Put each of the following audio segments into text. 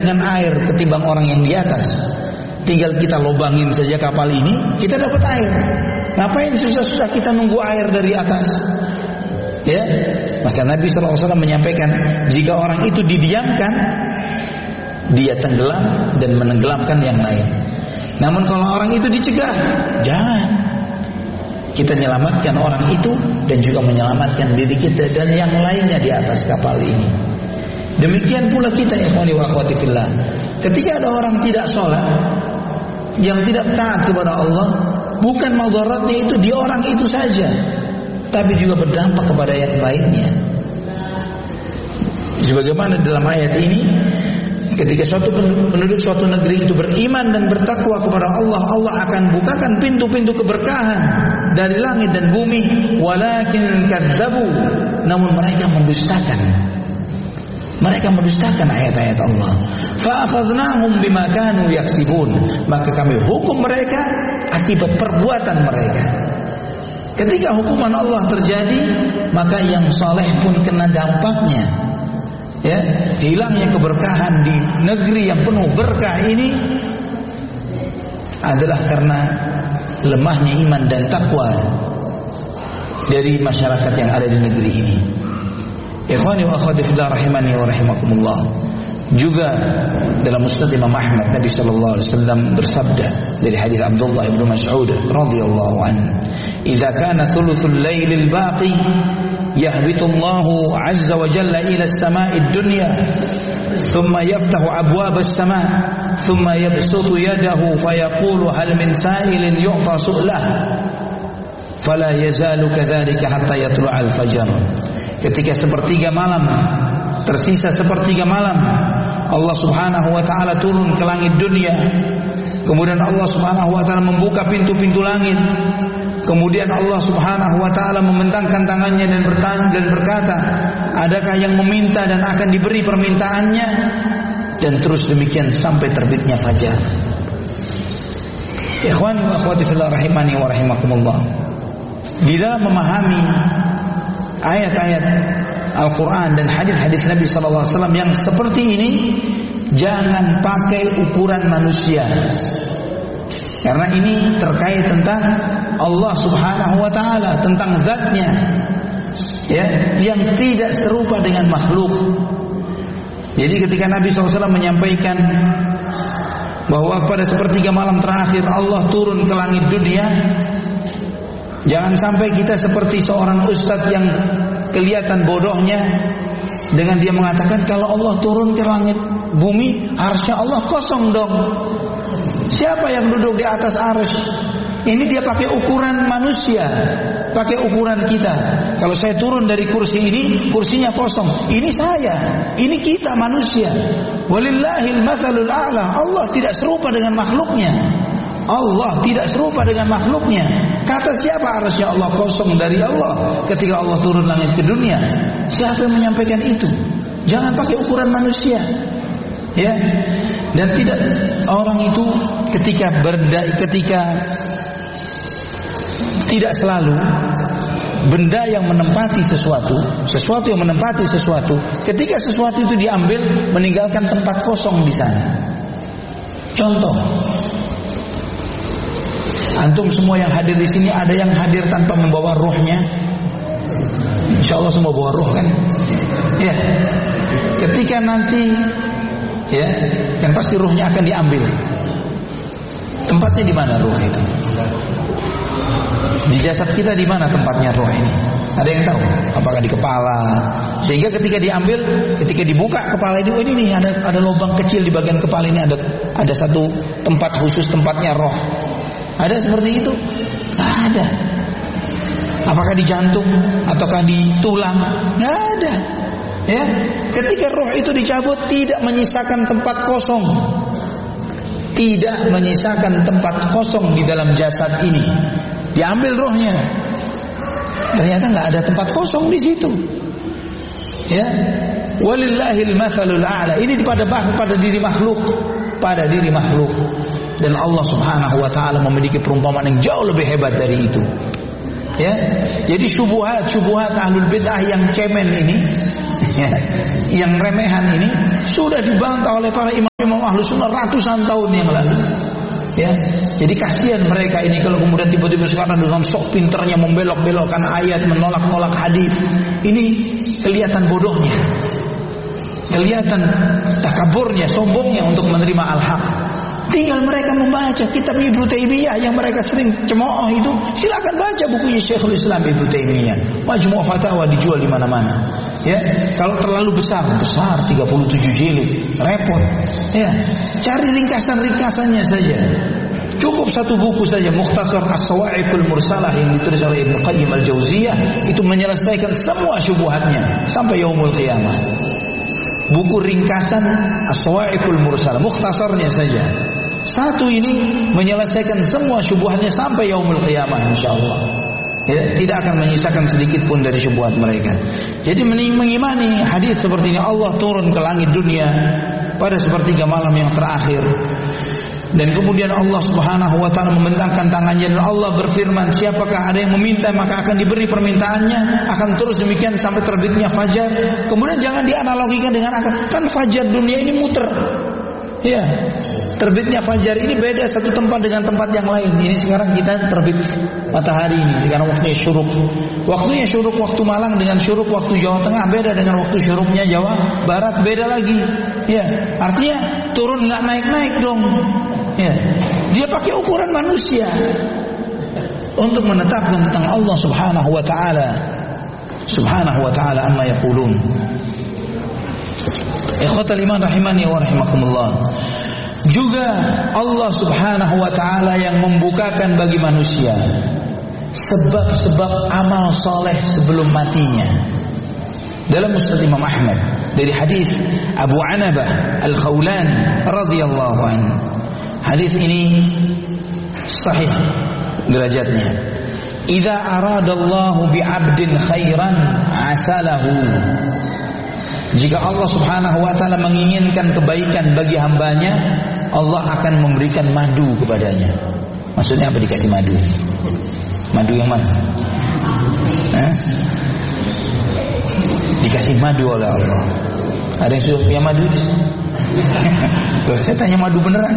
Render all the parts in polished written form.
dengan air ketimbang orang yang di atas. Tinggal kita lubangin saja kapal ini, kita dapat air. Ngapain susah-susah kita nunggu air dari atas? Ya, maka Nabi SAW menyampaikan, jika orang itu didiamkan, dia tenggelam dan menenggelamkan yang lain. Namun kalau orang itu dicegah, jangan. Kita menyelamatkan orang itu dan juga menyelamatkan diri kita dan yang lainnya di atas kapal ini. Demikian pula kita, ikhwani wa akhwati fillah. Ketika ada orang tidak sholat, yang tidak taat kepada Allah, bukan madaratnya itu di orang itu saja, tapi juga berdampak kepada yang lainnya. Sebagaimana dalam ayat ini, ketika suatu penduduk suatu negeri itu beriman dan bertakwa kepada Allah, Allah akan bukakan pintu-pintu keberkahan dari langit dan bumi. Walakin kadzabu, namun mereka mendustakan. Mereka mendustakan ayat-ayat Allah. Fa'akhadnahum bima kanu yaksibun, maka kami hukum mereka akibat perbuatan mereka. Ketika hukuman Allah terjadi, maka yang saleh pun kena dampaknya. Ya, hilangnya keberkahan di negeri yang penuh berkah ini adalah karena lemahnya iman dan takwa dari masyarakat yang ada di negeri ini. Ikhwani wa akhwati fillah rahimani wa rahimakumullah. Juga dalam Musnad Imam Ahmad, Nabi sallallahu alaihi wasallam bersabda dari hadis Abdullah bin Mas'ud radhiyallahu anhu, "Idza kana thuluthul lailil baqi yahbitu Allahu 'azza wa jalla ila as-sama'id dunya, thumma yaftahu abwab as-sama', thumma yabsutu yadahu fayaqulu hal min sa'ilin yu'ta su'lah, fala yazalu kadzalika hatta yatlu'al fajr." Ketika sepertiga malam, tersisa sepertiga malam, Allah Subhanahu wa taala turun ke langit dunia. Kemudian Allah Subhanahu wa taala membuka pintu-pintu langit. Kemudian Allah Subhanahu wa taala membentangkan tangannya dan berkata, adakah yang meminta dan akan diberi permintaannya? Dan terus demikian sampai terbitnya fajar. Ikhwani wa akhwati fillah rahimani wa rahimakumullah. Di dalam memahami ayat-ayat Al-Quran dan hadis-hadis Nabi SAW yang seperti ini, jangan pakai ukuran manusia, karena ini terkait tentang Allah Subhanahu wa taala, tentang zatnya, ya, yang tidak serupa dengan makhluk. Jadi ketika Nabi SAW menyampaikan bahwa pada sepertiga malam terakhir Allah turun ke langit dunia, jangan sampai kita seperti seorang ustadz yang kelihatan bodohnya dengan dia mengatakan, kalau Allah turun ke langit bumi, arsy Allah kosong dong. Siapa yang duduk di atas arsy? Ini dia pakai ukuran manusia, pakai ukuran kita. Kalau saya turun dari kursi ini, kursinya kosong. Ini saya, ini kita manusia. Walillahil matsalul a'la. Allah tidak serupa dengan makhluknya. Allah tidak serupa dengan makhluknya. Kata siapa arsy Allah kosong dari Allah ketika Allah turun langit ke dunia? Siapa yang menyampaikan itu? Jangan pakai ukuran manusia. Ya. Dan tidak, orang itu ketika tidak selalu benda yang menempati sesuatu yang menempati sesuatu, ketika sesuatu itu diambil, meninggalkan tempat kosong di sana. Contoh, antum semua yang hadir di sini, ada yang hadir tanpa membawa ruhnya? Insya Allah semua bawa ruh kan? Ya. Ketika nanti, ya, kan pasti ruhnya akan diambil. Tempatnya di mana ruh itu? Di jasad kita di mana tempatnya ruh ini? Ada yang tahu? Apakah di kepala? Sehingga ketika diambil, ketika dibuka kepala ini nih ada lubang kecil di bagian kepala ini, ada satu tempat khusus tempatnya roh. Ada seperti itu? Nggak ada. Apakah di jantung ataukah di tulang? Nggak ada. Ya, ketika roh itu dicabut, tidak menyisakan tempat kosong. Tidak menyisakan tempat kosong di dalam jasad ini. Diambil rohnya, ternyata nggak ada tempat kosong di situ. Ya, walillahil matsalul a'la. Ini pada diri makhluk, pada diri makhluk. Dan Allah Subhanahu wa taala memiliki perumpamaan yang jauh lebih hebat dari itu. Ya. Jadi syubhat ahlul bid'ah yang cemen ini, Yang remehan ini sudah dibantah oleh para imam-imam Ahlus Sunnah ratusan tahun yang lalu. Ya, jadi kasihan mereka ini kalau kemudian tiba-tiba sekarang dengan sok pinternya membelok-belokkan ayat, menolak-nolak hadis. Ini kelihatan bodohnya, kelihatan takaburnya, sombongnya untuk menerima al-haq. Tinggal mereka membaca kitab Ibnu Taimiyah yang mereka sering cemooh itu, silakan baca bukunya Syekhul Islam Ibnu Taimiyah. Majmu' Fatawa dijual di mana-mana. Ya, kalau terlalu besar 37 jilid, repot. Ya, cari ringkasan-ringkasannya saja. Cukup satu buku saja, Mukhtasar As-Sawa'iqul Mursalah yang ditulis oleh Ibnu Qayyim Al-Jauziyah, itu menyelesaikan semua syubhatnya sampai yaumul qiyamah. Buku ringkasan As-Sawa'iqul Mursalah, mukhtasarnya saja. Satu ini menyelesaikan semua syubhatnya sampai yaumul qiyamah insyaallah. Ya, tidak akan menyisakan sedikit pun dari syubhat mereka. Jadi mengimani hadis seperti ini, Allah turun ke langit dunia pada sepertiga malam yang terakhir. Dan kemudian Allah Subhanahu wa taala membentangkan tangannya dan Allah berfirman, siapakah ada yang meminta maka akan diberi permintaannya, akan terus demikian sampai terbitnya fajar. Kemudian jangan dianalogikan dengan kan fajar dunia ini muter. Ya, terbitnya fajar ini beda satu tempat dengan tempat yang lain. Ini sekarang kita terbit matahari ini, sekarang waktunya syuruk. Waktunya syuruk waktu Malang dengan syuruk waktu Jawa Tengah beda dengan waktu syuruknya Jawa Barat, beda lagi. Ya, artinya turun nggak naik-naik dong. Ya, dia pakai ukuran manusia untuk menetapkan tentang Allah Subhanahu wa taala amma yaqulun. Ikhwatal iman rahimani wa rahimakumullah. Juga Allah Subhanahu wa taala yang membukakan bagi manusia sebab-sebab amal soleh sebelum matinya. Dalam Musnad Imam Ahmad dari hadis Abu Anabah Al-Khawlani radhiyallahu anhu. Hadis ini sahih derajatnya. Idza aradallahu bi'abdin khairan asalahu. Jika Allah Subhanahu wa taala menginginkan kebaikan bagi hambanya, Allah akan memberikan madu kepadanya. Maksudnya apa dikasih madu? Madu yang mana? Dikasih madu oleh Allah. Ada yang sudah punya madu? Loh, saya tanya madu beneran.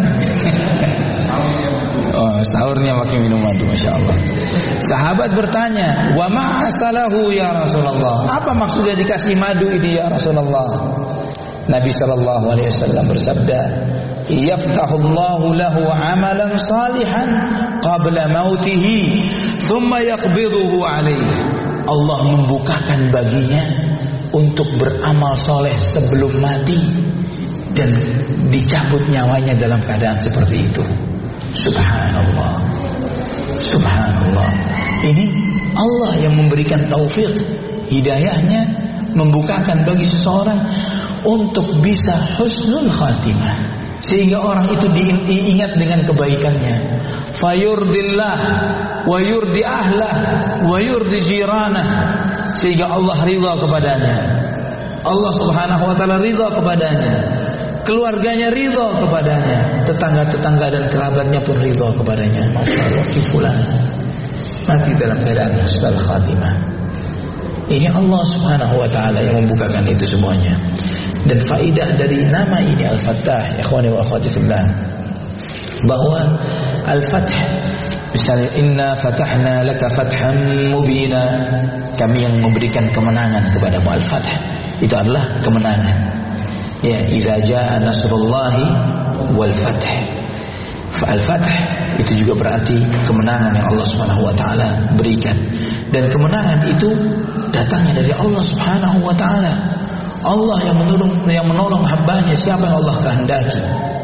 Oh, sahurnya pakai minum madu, Masya Allah. Sahabat bertanya, wa ma'asalahu ya Rasulullah. Apa maksudnya dikasih madu ini ya Rasulullah? Nabi SAW bersabda, yaftahullahu lahu amalan salihan qabla mautihi thumma yaqbiduhu alaihi. Allah membukakan baginya untuk beramal soleh sebelum mati dan dicabut nyawanya dalam keadaan seperti itu. Subhanallah, subhanallah. Ini Allah yang memberikan taufik, hidayahnya, membukakan bagi seseorang untuk bisa husnul khatimah, sehingga orang itu diingat dengan kebaikannya. Fayurdillah wa yurdi ahlah wa yurdi jiranah, sehingga Allah ridha kepadanya. Allah Subhanahu wa taala ridha kepadanya. Keluarganya ridha kepadanya, tetangga-tetangga dan kerabatnya pun ridha kepadanya. Masya Allah, si fulan mati dalam keadaan husnul khatimah. Ini Allah Subhanahu wa taala yang membukakan itu semuanya. Dan faidah dari nama ini Al-Fattah, ikhwani wa akhwati fillah, bahwa Al-Fath, misalnya inna fatahna laka fathhan mubina, kami yang memberikan kemenangan kepadamu. Al-Fath itu adalah kemenangan. Ya, idza jaa nasrullahi wal fath. Al-Fath itu juga berarti kemenangan yang Allah Subhanahu wa taala berikan. Dan kemenangan itu datangnya dari Allah Subhanahu wa taala. Allah yang menolong hambanya siapa yang Allah kehendaki.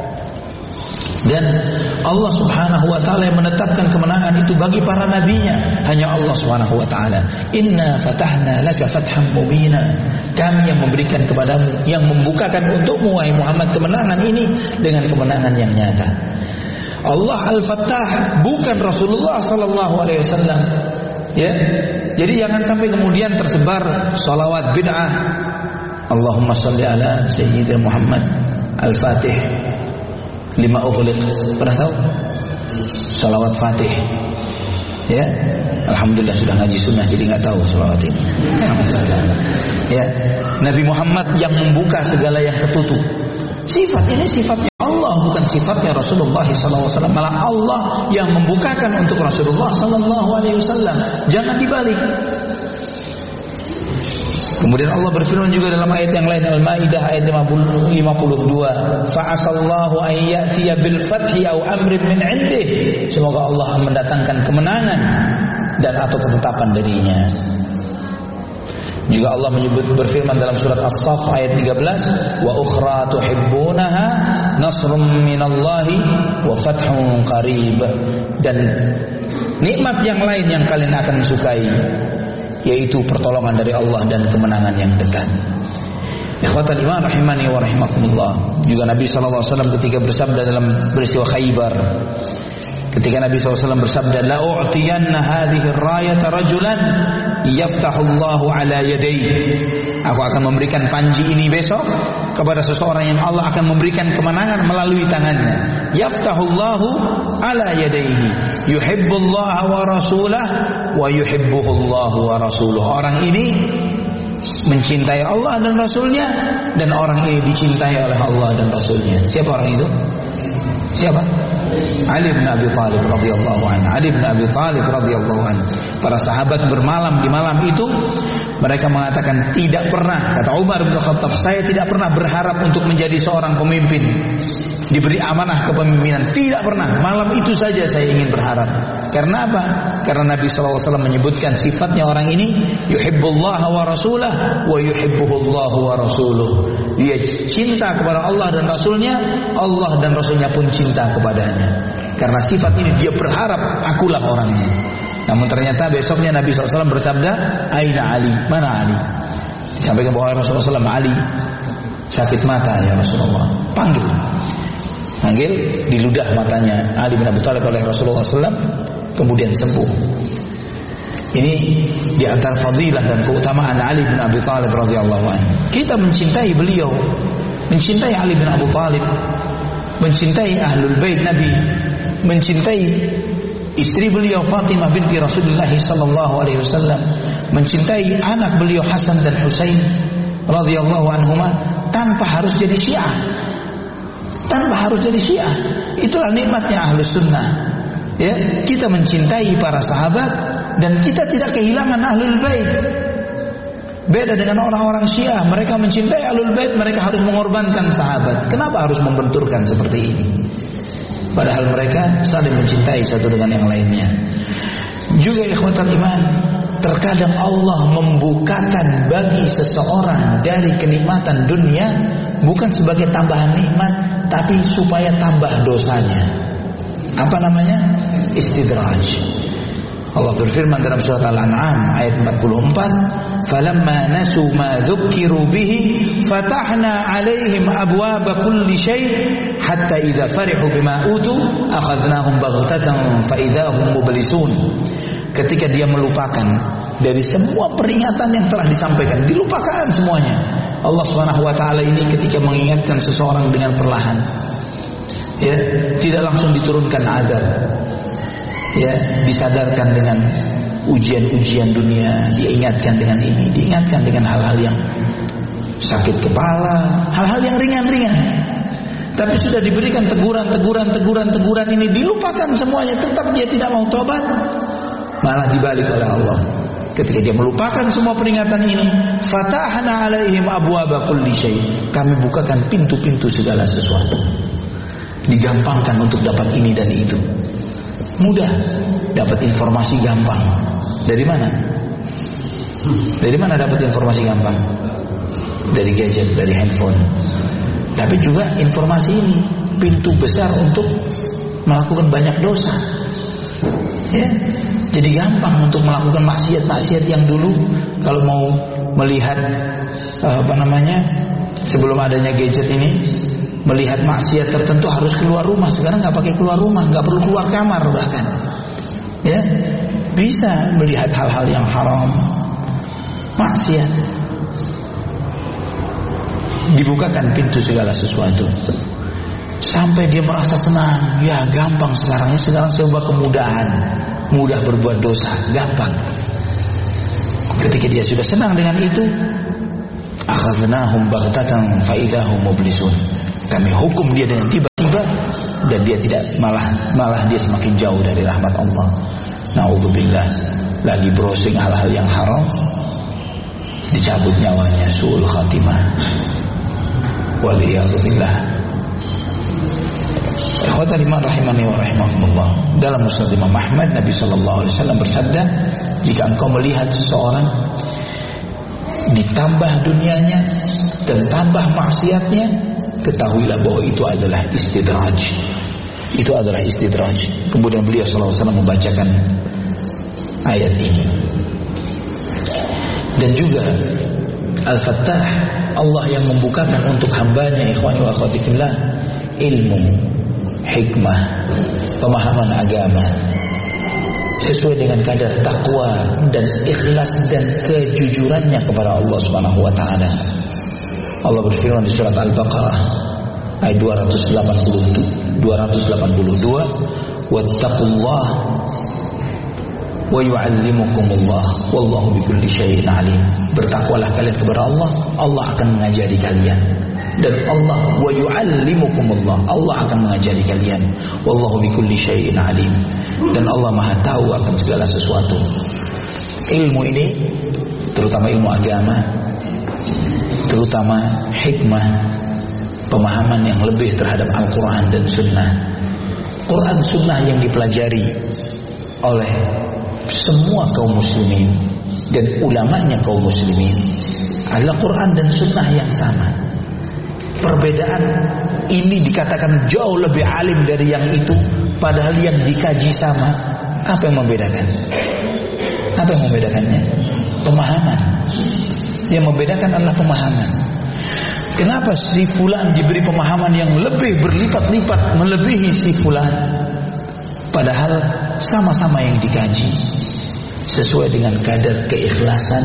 Dan Allah Subhanahu wa taala yang menetapkan kemenangan itu bagi para nabinya hanya Allah Subhanahu wa taala. Inna fatahna laka fathhan mubina. Kami yang memberikan kepadamu, yang membukakan untukmu wahai Muhammad kemenangan ini dengan kemenangan yang nyata. Allah Al-Fattah, bukan Rasulullah sallallahu alaihi wasallam. Ya. Jadi jangan sampai kemudian tersebar salawat bid'ah. Allahumma shalli ala sayyidina Muhammad Al-Fatih lima ughliq. Pernah tahu? Salawat Fatih. Ya. Alhamdulillah sudah ngaji sunnah jadi enggak tahu salawat ini. Ya. Nabi Muhammad yang membuka segala yang tertutup. Sifat ini sifatnya Allah, bukan sifatnya Rasulullah SAW. Malah Allah yang membukakan untuk Rasulullah SAW. Jangan dibalik. Kemudian Allah berfirman juga dalam ayat yang lain, Al-Maidah ayat 52, fa'asallahu an ya'tiya bil fathi aw amrin min 'indih. Semoga Allah mendatangkan kemenangan dan atau ketetapan darinya. Juga Allah berfirman dalam surat As-Saff ayat 13, wa ukhra tuhibbunaha nasrun minallahi wa fathun qarib. Dan nikmat yang lain yang kalian akan sukai, yaitu pertolongan dari Allah dan kemenangan yang dekat. Ikhwatal iman rahimani wa rahimakumullah. Juga Nabi SAW ketika bersabda dalam peristiwa Khaybar, ketika Nabi SAW bersabda, la u'tiyanna hadhihi ar-rayata rajulan yaftahullahu ala yadayhi. Aku akan memberikan panji ini besok kepada seseorang yang Allah akan memberikan kemenangan melalui tangannya. Yaftahullahu ala yadayhi. Yuhibbullaha wa rasulah wa yuhibbuhullahu wa rasuluh. Orang ini mencintai Allah dan Rasulnya, dan orang ini dicintai oleh Allah dan Rasulnya. Siapa orang itu? Siapa? Ali bin Abi Thalib radhiyallahu anhu. Ali bin Abi Thalib radhiyallahu anhu. Para sahabat bermalam di malam itu, mereka mengatakan tidak pernah, kata Umar bin Khattab, saya tidak pernah berharap untuk menjadi seorang pemimpin, diberi amanah kepemimpinan, tidak pernah. Malam itu saja saya ingin berharap. Karena apa? Karena Nabi SAW menyebutkan sifatnya orang ini, yuhibbullaha wa rasulah wa yuhibbuhullahu wa rasuluh. Dia cinta kepada Allah dan Rasulnya, Allah dan Rasulnya pun cinta kepadanya. Karena sifat ini dia berharap akulah orangnya. Namun ternyata besoknya Nabi SAW bersabda, Aina Ali? Mana Ali? Disampaikan bahwa Rasulullah SAW, Ali sakit mata ya Rasulullah. Panggil, diludah matanya Ali bin Abi Thalib oleh Rasulullah SAW, kemudian sembuh. Ini di antara fadilah dan keutamaan Ali bin Abi Thalib radhiyallahu anhu. Kita mencintai beliau, mencintai Ali bin Abi Thalib, mencintai ahlul bait Nabi, mencintai istri beliau Fatimah binti Rasulullah sallallahu alaihi wasallam, mencintai anak beliau Hasan dan Husain radhiyallahu anhuma, tanpa harus jadi Syiah. Tanpa harus jadi Syiah. Itulah nikmatnya Ahlus Sunnah. Ya, kita mencintai para sahabat dan kita tidak kehilangan Ahlul Bait. Beda dengan orang-orang Syiah, mereka mencintai Ahlul Bait, mereka harus mengorbankan sahabat. Kenapa harus membenturkan seperti ini? Padahal mereka saling mencintai satu dengan yang lainnya. Juga ikhwatal iman, terkadang Allah membukakan bagi seseorang dari kenikmatan dunia bukan sebagai tambahan nikmat, tapi supaya tambah dosanya. Apa namanya? Istidraj. Allah berfirman dalam surat Al-An'am ayat 44, "Falamma nasu ma dzukkiru bihi fatahna 'alaihim abwaaba kulli syai' hatta idza farihu bima utu akhadnahum baghtatan fa idzahum mublisun." Ketika dia melupakan dari semua peringatan yang telah disampaikan, dilupakan semuanya. Allah Subhanahu wa taala ini ketika mengingatkan seseorang dengan perlahan, ya, tidak langsung diturunkan azab. Ya, disadarkan dengan ujian-ujian dunia, diingatkan dengan ini, diingatkan dengan hal-hal yang sakit kepala, hal-hal yang ringan-ringan. Tapi sudah diberikan teguran ini, dilupakan semuanya, tetap dia tidak mau tobat, malah dibalik oleh Allah. Ketika dia melupakan semua peringatan ini, fatahna alaihim abwaaba kulli syai', kami bukakan pintu-pintu segala sesuatu. Digampangkan untuk dapat ini dan itu. Mudah, dapat informasi gampang. Dari mana? Dari mana dapat informasi gampang? Dari gadget, dari handphone. Tapi juga informasi ini pintu besar untuk melakukan banyak dosa. Ya, jadi gampang untuk melakukan maksiat-maksiat yang dulu kalau mau melihat sebelum adanya gadget ini, melihat maksiat tertentu harus keluar rumah. Sekarang nggak pakai keluar rumah, nggak perlu keluar kamar bahkan. Ya, bisa melihat hal-hal yang haram, maksiat. Dibukakan pintu segala sesuatu sampai dia merasa senang. Ya gampang sekarang serba kemudahan, mudah berbuat dosa, gampang. Ketika dia sudah senang dengan itu, akhadnahum baghtatan fa idahum mublisun. Kami hukum dia dengan tiba-tiba dan dia tidak malah dia semakin jauh dari rahmat Allah. Naudzubillah, lagi browsing hal-hal yang haram, dicabut nyawanya, suul khatimah. Waliyadzubillah. Ikhwatal iman rahimani wa rahimakumullah. Dalam musnad Imam Ahmad, Nabi sallallahu alaihi wasallam bersabda, jika engkau melihat seseorang ditambah dunianya dan tambah maksiatnya, ketahuilah bahwa itu adalah istidraj. Itu adalah istidraj. Kemudian beliau sallallahu alaihi wasallam membacakan ayat ini. Dan juga Al-Fattah, Allah yang membukakan untuk hambanya, ikhwani wa akhwati fillah, ilmu, hikmah, pemahaman agama sesuai dengan kadar takwa dan ikhlas dan kejujurannya kepada Allah Subhanahu wa taala. Allah berfirman di surat Al-Baqarah ayat 282, wattaqullah wa yu'allimukumullah wallahu bikulli syai'in alim. Bertakwalah kalian kepada Allah, Allah akan mengajari kalian. Dan Allah wa yu'allimukumullah, Allah akan mengajari kalian. Wallahu bikulli syai'in alim. Dan Allah Maha tahu akan segala sesuatu. Ilmu ini, terutama ilmu agama, terutama hikmah, pemahaman yang lebih terhadap Al-Quran dan Sunnah. Quran Sunnah yang dipelajari oleh semua kaum muslimin dan ulamanya kaum muslimin adalah Quran dan Sunnah yang sama. Perbedaan ini dikatakan jauh lebih alim dari yang itu, padahal yang dikaji sama. Apa yang membedakan? Apa yang membedakannya? Pemahaman. Yang membedakan adalah pemahaman. Kenapa si fulan diberi pemahaman yang lebih berlipat-lipat melebihi si fulan, padahal sama-sama yang dikaji sesuai dengan kadar keikhlasan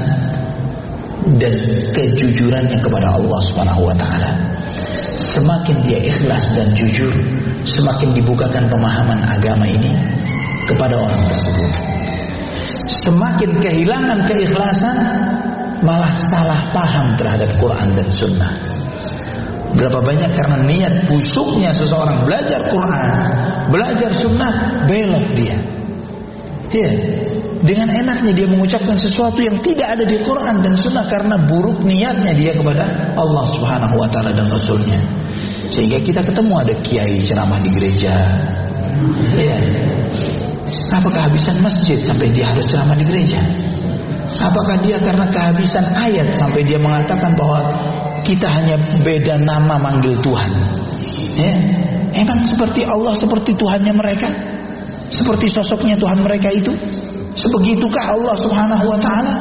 dan kejujurannya kepada Allah Subhanahu wa taala. Semakin dia ikhlas dan jujur, semakin dibukakan pemahaman agama ini kepada orang tersebut. Semakin kehilangan keikhlasan, malah salah paham terhadap Quran dan Sunnah. Berapa banyak karena niat busuknya seseorang belajar Quran, belajar Sunnah, belok dia. Ya, dengan enaknya dia mengucapkan sesuatu yang tidak ada di Quran dan Sunnah karena buruk niatnya dia kepada Allah Subhanahu wa taala dan Rasulnya. Sehingga kita ketemu ada kiai ceramah di gereja. Ya. Apa kehabisan masjid sampai dia harus ceramah di gereja? Apakah dia karena kehabisan ayat sampai dia mengatakan bahwa kita hanya beda nama manggil Tuhan? Ya. Emang seperti Allah, seperti Tuhannya mereka? Seperti sosoknya Tuhan mereka itu? Sebegitukah Allah Subhanahu wa ta'ala?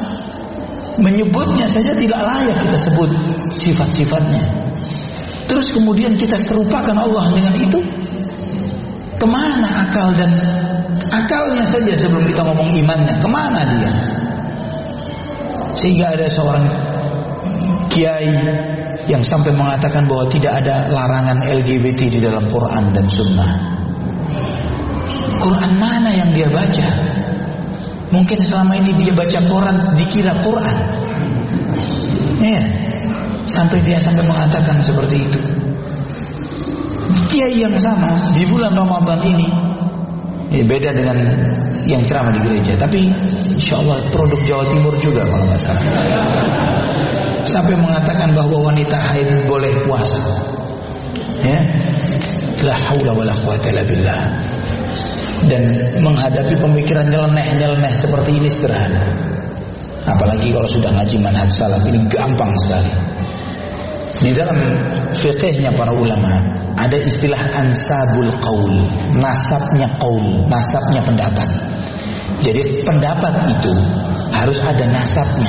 Menyebutnya saja tidak layak kita sebut sifat-sifatnya. Terus kemudian kita serupakan Allah dengan itu? Kemana akal dan akalnya saja sebelum kita ngomong imannya? Kemana dia? Sehingga ada seorang kiai yang sampai mengatakan bahwa tidak ada larangan LGBT di dalam Quran dan Sunnah. Quran mana yang dia baca? Mungkin selama ini dia baca Quran dikira Quran. Ya, sampai dia mengatakan seperti itu. Kiai yang sama di bulan Ramadan ini, beda dengan yang ceramah di gereja, tapi insya Allah produk Jawa Timur juga kalau nggak salah. Sampai mengatakan bahwa wanita haid boleh puasa. Ya, la haula wala quwata illa billah. Dan menghadapi pemikiran nyeleneh seperti ini sederhana. Apalagi kalau sudah ngaji manhaj salaf, ini gampang sekali. Di dalam fiqhnya para ulama ada istilah ansabul qaul, nasabnya qaul, nasabnya pendapat. Jadi pendapat itu harus ada nasabnya.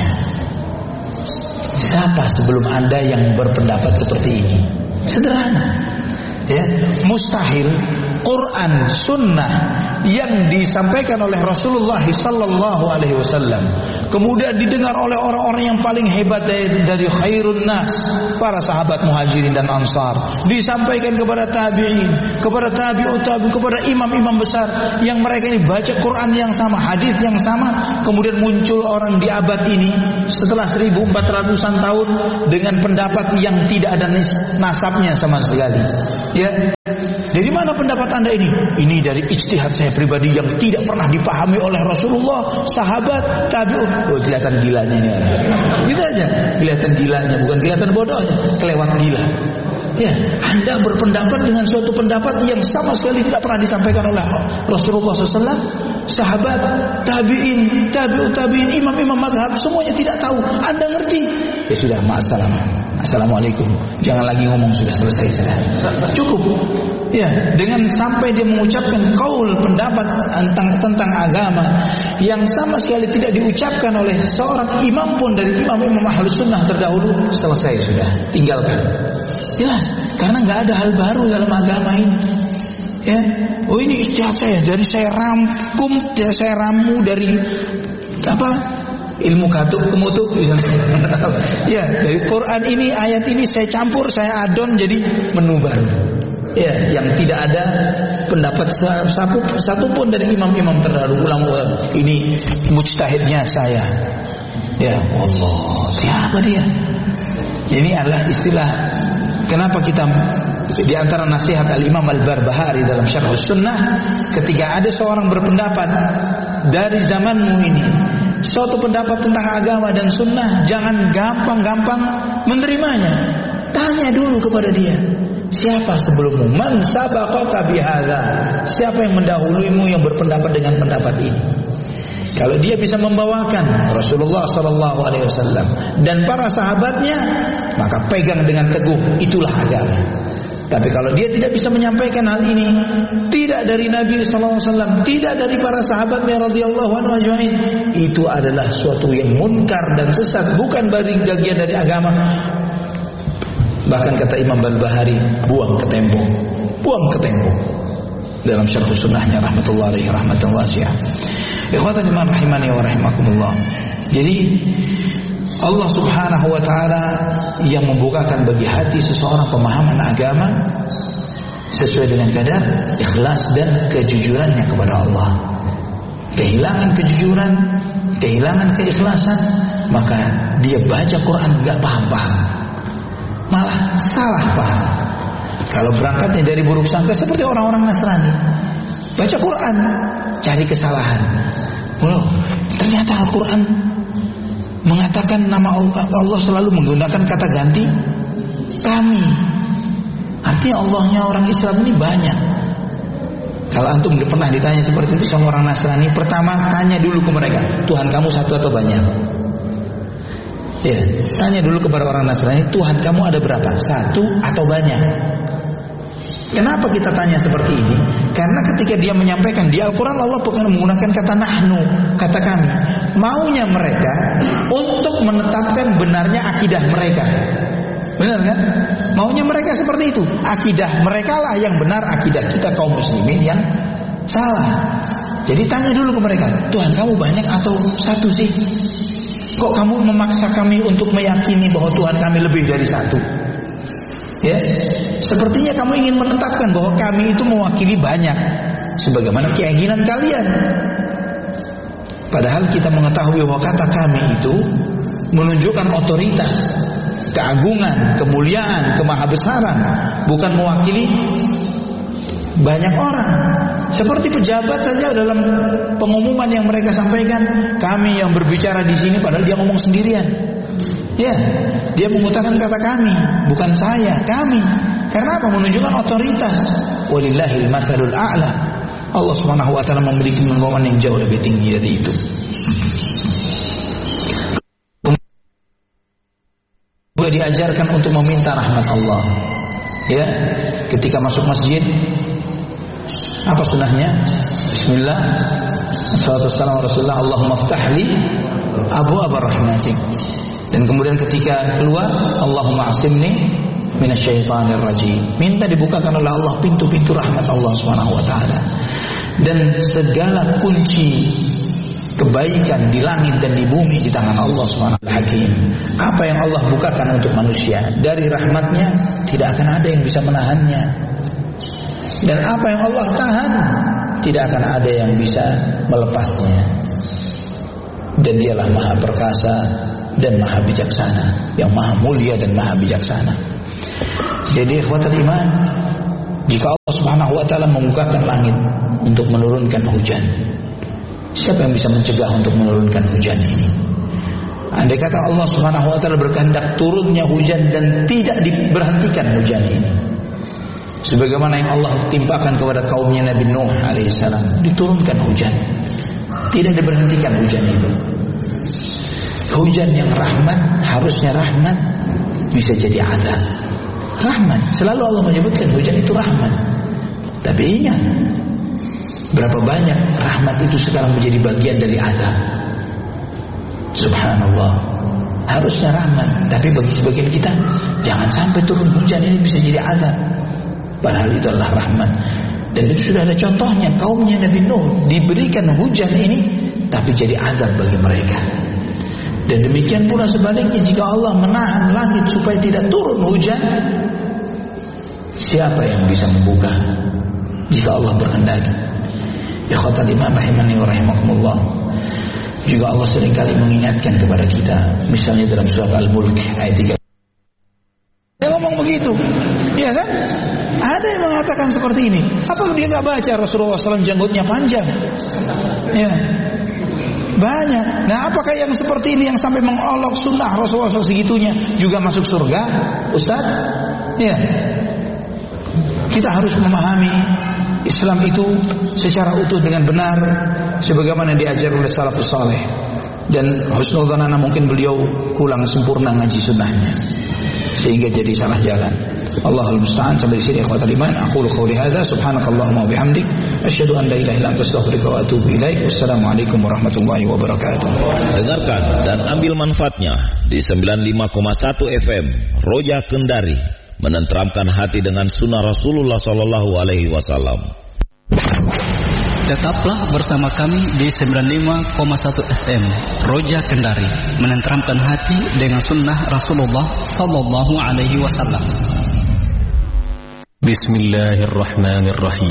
Siapa sebelum Anda yang berpendapat seperti ini? Sederhana. Ya, mustahil Quran, sunnah yang disampaikan oleh Rasulullah sallallahu alaihi wasallam, kemudian didengar oleh orang-orang yang paling hebat dari khairun nas, para sahabat Muhajirin dan Ansar, disampaikan kepada tabi'in, kepada tabi'ut tabi'in, kepada imam-imam besar yang mereka ini baca Quran yang sama, hadis yang sama. Kemudian muncul orang di abad ini setelah 1400-an tahun dengan pendapat yang tidak ada nasabnya sama sekali. Ya. Dari mana pendapat Anda ini? Ini dari ijtihad saya pribadi yang tidak pernah dipahami oleh Rasulullah, sahabat, tabi'un. Oh, kelihatan gilanya ini orang. Gitu aja. Kelihatan gilanya, bukan kelihatan bodohnya, kelewat gila. Ya, Anda berpendapat dengan suatu pendapat yang sama sekali tidak pernah disampaikan oleh Rasulullah SAW, sahabat, tabi'in, tabi'ut tabi'in, imam-imam mazhab, semuanya tidak tahu. Anda ngerti? Ya sudah, ma'assalam. Assalamualaikum. Jangan lagi ngomong, sudah selesai sudah. Cukup. Ya, dengan sampai dia mengucapkan qaul, pendapat tentang agama yang sama sekali tidak diucapkan oleh seorang imam pun dari imam-imam Ahlus Sunnah terdahulu, selesai sudah, tinggalkan. Jelas, karena nggak ada hal baru dalam agama ini. Ya, oh ini ijtihad saya, dari saya rangkum, saya ramu dari apa? Ilmu katuk kemutuk misalnya. Ya, dari Quran ini, ayat ini saya campur, saya adon jadi menu baru. Ya, yang tidak ada pendapat satu pun dari imam-imam terdahulu, ulama ini mujtahidnya saya. Ya Allah, siapa dia? Ini adalah istilah. Kenapa kita di antara nasihat Al-Imam Al-Barbahari dalam Syarh Sunnah, ketika ada seorang berpendapat dari zamanmu ini, suatu pendapat tentang agama dan sunnah, jangan gampang-gampang menerimanya. Tanya dulu kepada dia. Siapa sebelummu? Man sabaqaka bihadza? Siapa yang mendahuluimu yang berpendapat dengan pendapat ini? Kalau dia bisa membawakan Rasulullah SAW dan para sahabatnya, maka pegang dengan teguh, itulah agama. Tapi kalau dia tidak bisa menyampaikan hal ini, tidak dari Nabi SAW, tidak dari para sahabatnya radhiyallahu anhu ajma'in, itu adalah suatu yang munkar dan sesat, bukan bagian dari agama. Bahkan kata Imam Al-Bahari, buang ke tembok, buang ke tembok. Dalam Syarh Sunnahnya rahmatullahi alaihi rahmatan wasi'ah. Ikhwatan iman rahimani wa rahimakumullah. Jadi Allah Subhanahu wa taala yang membukakan bagi hati seseorang pemahaman agama sesuai dengan kadar ikhlas dan kejujurannya kepada Allah. Kehilangan kejujuran, kehilangan keikhlasan, maka dia baca Quran enggak paham-paham, malah salah paham. Kalau berangkatnya dari buruk sangka seperti orang-orang Nasrani, baca Quran cari kesalahan. Oh, ternyata Al-Quran mengatakan nama Allah selalu menggunakan kata ganti kami. Artinya Allahnya orang Islam ini banyak. Kalau antum pernah ditanya seperti itu sama orang Nasrani, pertama tanya dulu ke mereka, Tuhan kamu satu atau banyak? Ya, tanya dulu kepada orang Nasrani, Tuhan kamu ada berapa? Satu atau banyak? Kenapa kita tanya seperti ini? Karena ketika dia menyampaikan di Al-Quran, Allah bukan menggunakan kata nahnu, kata kami. Maunya mereka untuk menetapkan benarnya akidah mereka. Benar kan? Maunya mereka seperti itu. Akidah mereka lah yang benar, akidah kita kaum muslimin yang salah. Jadi tanya dulu ke mereka, Tuhan kamu banyak atau satu sih? Kok kamu memaksa kami untuk meyakini bahwa Tuhan kami lebih dari satu? Ya, sepertinya kamu ingin menetapkan bahwa kami itu mewakili banyak, sebagaimana keyakinan kalian. Padahal kita mengetahui bahwa kata kami itu menunjukkan otoritas, keagungan, kemuliaan, kemahabesaran, bukan mewakili banyak orang. Seperti pejabat saja dalam pengumuman yang mereka sampaikan, kami yang berbicara di sini, padahal dia ngomong sendirian. Ya, dia mengutarakan kata kami, bukan saya, kami. Karena apa? Menunjukkan otoritas. Walillahil matsalul a'la. Allah Subhanahu wa taala memiliki kemampuan yang jauh lebih tinggi dari itu. Juga diajarkan untuk meminta rahmat Allah. Ya, ketika masuk masjid, apa sunahnya? Bismillah, wassalatu wassalamu ala Rasulillah, Allahumma ftahli abwaaba rahmatik. Dan kemudian ketika keluar, Allahumma asimni minasyaitonir rajim. Minta dibukakan oleh Allah pintu-pintu rahmat Allah Subhanahu wa taala. Dan segala kunci kebaikan di langit dan di bumi di tangan Allah Subhanahu wa taala. Hakim. Apa yang Allah bukakan untuk manusia dari rahmatnya, tidak akan ada yang bisa menahannya. Dan apa yang Allah tahan, tidak akan ada yang bisa melepasnya. Dan dialah maha perkasa dan maha bijaksana, yang maha mulia dan maha bijaksana. Jadi ikhwatul iman, jika Allah Subhanahu wa taala membukakan langit untuk menurunkan hujan, siapa yang bisa mencegah untuk menurunkan hujan ini? Andai kata Allah Subhanahu wa taala berkehendak turunnya hujan dan tidak diberhentikan hujan ini, sebagaimana yang Allah timpakan kepada kaumnya Nabi Nuh alaihissalam, diturunkan hujan, tidak diberhentikan hujan itu. Hujan yang rahmat, harusnya rahmat, bisa jadi azab. Rahmat, selalu Allah menyebutkan hujan itu rahmat. Tapi ingat, berapa banyak rahmat itu sekarang menjadi bagian dari azab. Subhanallah, harusnya rahmat, tapi bagi sebagian kita, jangan sampai turun hujan ini bisa jadi azab. Padahal itu adalah rahmat. Dan itu sudah ada contohnya, kaumnya Nabi Nuh diberikan hujan ini, tapi jadi azab bagi mereka. Dan demikian pula sebaliknya, jika Allah menahan langit supaya tidak turun hujan, siapa yang bisa membuka jika Allah berkehendak? Ikhwatal iman rahimani wa rahimakumullah. Juga Allah seringkali mengingatkan kepada kita, misalnya dalam surat Al-Mulk ayat 3. Dia ngomong begitu, ya kan? Ada yang mengatakan seperti ini. Apa dia nggak baca Rasulullah SAW janggutnya panjang? Ya, banyak. Nah, apakah yang seperti ini yang sampai mengolok sunnah Rasulullah SAW segitunya juga masuk surga, Ustaz? Ya, kita harus memahami Islam itu secara utuh dengan benar, sebagaimana diajar oleh salafus saleh. Dan husnul dzanana mungkin beliau kurang sempurna ngaji sunnahnya, sehingga jadi salah jalan. Allahul musta'an. Sampai di sini ikhwatal iman, aqulu qouli hadza subhanakallahumma wa bihamdik asyhadu an la ilaha illa anta astaghfiruka wa atubu ilaik. Wassalamualaikum warahmatullahi wabarakatuh. Dengarkan dan ambil manfaatnya di 95,1 FM Roja Kendari, menenteramkan hati dengan sunnah Rasulullah sallallahu alaihi wasallam. Tetaplah bersama kami di 95,1 FM Roja Kendari, menenteramkan hati dengan sunnah Rasulullah sallallahu alaihi wasallam. Bismillahirrahmanirrahim.